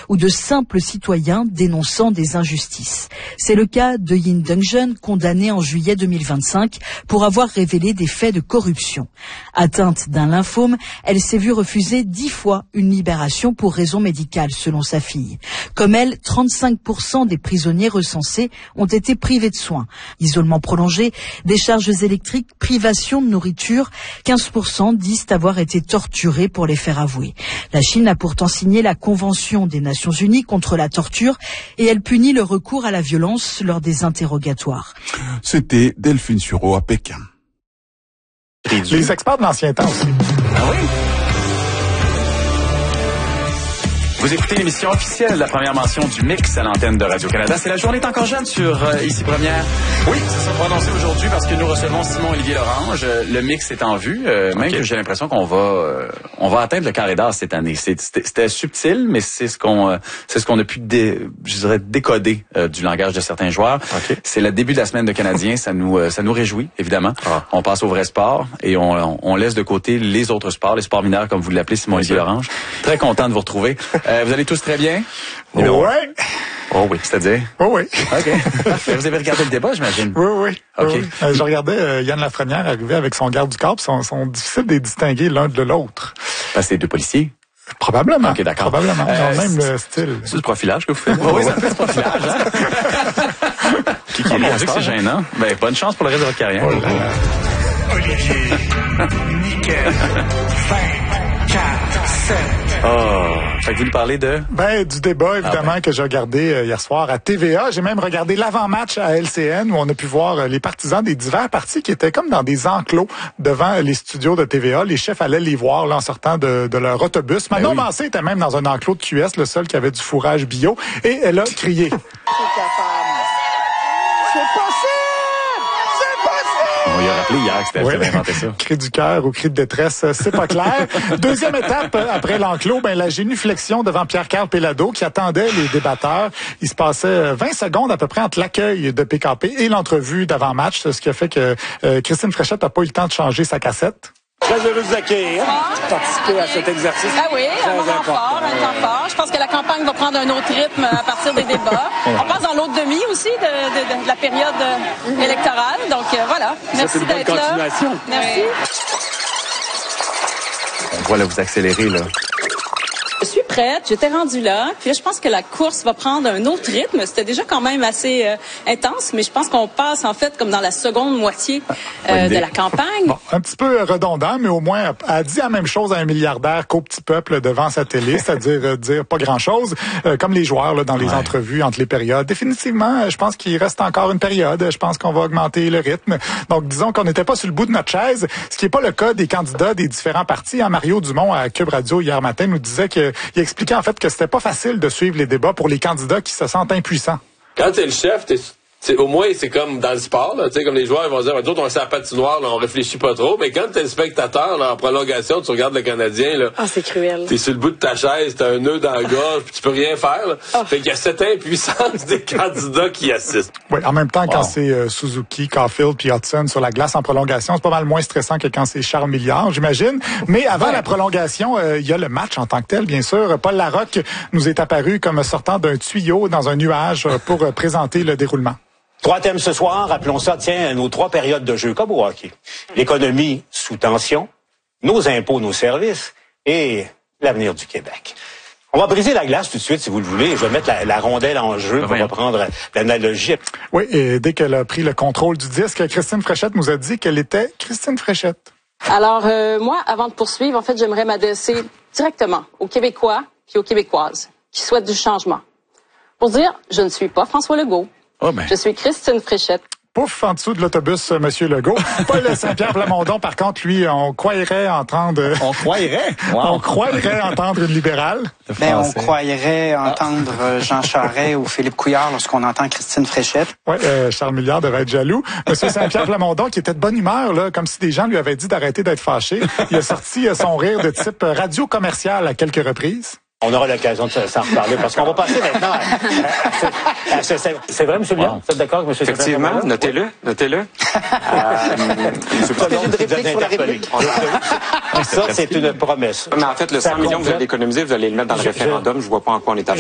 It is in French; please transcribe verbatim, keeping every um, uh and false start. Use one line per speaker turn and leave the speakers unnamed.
ou de simples citoyens dénonçant des injustices. C'est le cas de Yin Dongjeon, condamnée en juillet deux mille vingt-cinq pour avoir révélé des faits de corruption. Atteinte d'un lymphome, elle s'est vue refuser dix fois une libération pour raison médicale, selon sa fille. Comme elle, trente-cinq pour cent des prisonniers recensés ont été privés de soins. Isolement prolongé, décharges électriques, privation de nourriture, quinze pour cent disent avoir été torturés pour les faire avouer. La Chine a pourtant signé la Convention des Nations Unies contre la torture et elle punit le recours à la violence lors des interrogatoires.
C'était Delphine Sureau à Pékin.
Les experts de l'ancien temps aussi.
Ah oui? Vous écoutez l'émission officielle de la première mention du mix à l'antenne de Radio-Canada. C'est la journée est encore jeune sur euh, Ici Première. Oui, ça sera prononcé aujourd'hui parce que nous recevons Simon-Olivier Lorange. Le mix est en vue. Euh, okay. Même que j'ai l'impression qu'on va euh, on va atteindre le carré d'as cette année. C'est, c'était, c'était subtil, mais c'est ce qu'on euh, c'est ce qu'on a pu dé, je dirais décoder euh, du langage de certains joueurs. Okay. C'est le début de la semaine de Canadiens. Ça nous euh, ça nous réjouit, évidemment. Ah. On passe au vrai sport et on, on, on laisse de côté les autres sports, les sports mineurs, comme vous l'appelez, Simon-Olivier Lorange. Très content de vous retrouver. Euh, vous allez tous très bien?
Numéro ouais.
Oh oui, c'est-à-dire?
Oh oui.
OK. Vous avez regardé le débat, j'imagine?
Oui, oui. OK. Oui. Euh, je regardais euh, Yann Lafrenière arriver avec son garde du corps, puis sont, sont difficiles de les distinguer l'un de l'autre.
Parce que c'est deux policiers?
Probablement.
OK, d'accord.
Probablement.
Euh,
dans le même euh, style.
C'est du profilage que vous faites? Oui, oui, ça fait du profilage, hein? Qui qui est bon, c'est gênant. Ben, bonne chance pour le reste de votre carrière. Oh là là.
Olivier. Nickel. vingt, quatre, sept.
Oh, fait que vous nous parlez de...
Ben, du débat, évidemment, ah ben. que j'ai regardé euh, hier soir à T V A. J'ai même regardé l'avant-match à L C N où on a pu voir euh, les partisans des divers partis qui étaient comme dans des enclos devant les studios de T V A. Les chefs allaient les voir là, en sortant de, de leur autobus. Manon ben oui. Mancé était même dans un enclos de Q S, le seul qui avait du fourrage bio, et elle a crié. C'est capable. C'est possible!
On lui a rappelé hier que c'était elle qui avait inventé ça.
Cri du cœur ou cri de détresse, c'est pas clair. Deuxième étape, après l'enclos, ben, la génuflexion devant Pierre-Carl Péladeau qui attendait les débatteurs. Il se passait vingt secondes à peu près entre l'accueil de P K P et l'entrevue d'avant-match, ce qui a fait que euh, Christine Fréchette n'a pas eu le temps de changer sa cassette.
Très heureux de vous accueillir,
ah,
participer à cet exercice.
Ah oui, un moment fort, un temps fort. Je pense que la campagne va prendre un autre rythme à partir des débats. On passe dans l'autre demi aussi de, de, de la période électorale. Donc euh, voilà, merci
Ça,
d'être là. Merci.
On voit là, vous accélérer là.
Je suis prête, j'étais rendue là. Puis là, je pense que la course va prendre un autre rythme. C'était déjà quand même assez euh, intense, mais je pense qu'on passe en fait comme dans la seconde moitié euh, de la campagne.
Bon, un petit peu redondant, mais au moins elle a dit la même chose à un milliardaire qu'au petit peuple devant sa télé, c'est-à-dire euh, dire pas grand-chose, euh, comme les joueurs là, dans les ouais. entrevues entre les périodes. Définitivement, je pense qu'il reste encore une période. Je pense qu'on va augmenter le rythme. Donc, disons qu'on n'était pas sur le bout de notre chaise, ce qui n'est pas le cas des candidats des différents partis. Hein, Mario Dumont à Cube Radio hier matin nous disait que il expliquait en fait que c'était pas facile de suivre les débats pour les candidats qui se sentent impuissants.
Quand t'es le chef, t'es, t'es, au moins c'est comme dans le sport, là, comme les joueurs ils vont dire, nous autres on est sur la patinoire, là, on réfléchit pas trop, mais quand t'es le spectateur, là, en prolongation, tu regardes le Canadien, là,
oh, c'est cruel.
T'es sur le bout de ta chaise, t'as un nœud dans la gorge, puis tu peux rien faire. Là. Oh. Fait qu'il y a cette impuissance des candidats qui assistent.
Oui, en même temps, wow. quand c'est euh, Suzuki, Caulfield puis Hudson sur la glace en prolongation, c'est pas mal moins stressant que quand c'est Charles Milliard, j'imagine. Mais avant ouais. la prolongation, il euh, y a le match en tant que tel, bien sûr. Paul Larocque nous est apparu comme sortant d'un tuyau dans un nuage pour euh, présenter le déroulement.
Trois thèmes ce soir, appelons ça, tiens, nos trois périodes de jeu, comme au hockey. L'économie sous tension, nos impôts, nos services et l'avenir du Québec. On va briser la glace tout de suite, si vous le voulez. Je vais mettre la, la rondelle en jeu pour reprendre l'analogie.
Oui, et dès qu'elle a pris le contrôle du disque, Christine Fréchette nous a dit qu'elle était Christine Fréchette.
Alors, euh, moi, avant de poursuivre, en fait, j'aimerais m'adresser directement aux Québécois puis aux Québécoises qui souhaitent du changement. Pour dire, je ne suis pas François Legault. Oh ben. Je suis Christine Fréchette.
Pouf, en dessous de l'autobus, Monsieur Legault. Paul Saint-Pierre Plamondon, par contre, lui, on croirait entendre...
On croirait? Wow.
On croirait entendre une libérale.
Ben, on croirait entendre ah. Jean Charest ou Philippe Couillard lorsqu'on entend Christine Fréchette.
Oui, euh, Charles Milliard devrait être jaloux. Monsieur Saint-Pierre Plamondon, qui était de bonne humeur, là, comme si des gens lui avaient dit d'arrêter d'être fâché. Il a sorti son rire de type radio commercial à quelques reprises.
On aura l'occasion de s'en reparler parce qu'on va passer maintenant à... à, à, à c'est, c'est vrai, M. Milliard? Wow. Vous êtes d'accord avec M.
Effectivement,
Saint-Pierre?
Notez-le, notez-le.
euh, c'est une réplique sur la réplique. Ça, c'est une promesse.
Mais en fait, le cent millions que vous allez économiser, vous allez le mettre dans le référendum. Je vois pas en quoi on est à